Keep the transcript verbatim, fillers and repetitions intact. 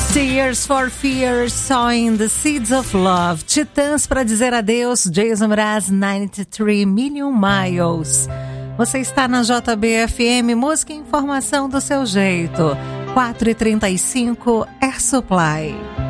Tears for Fears, Sowing the Seeds of Love. Titãs para dizer adeus, Jason Mraz, noventa e três Million Miles. Você está na J B F M, música e informação do seu jeito. quatro e trinta e cinco, Air Supply.